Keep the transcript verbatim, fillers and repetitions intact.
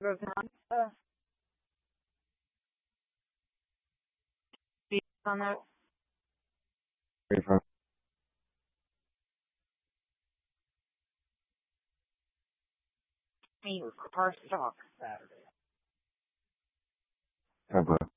Goes on. Uh, speak on that. Me, car stock Saturday. How about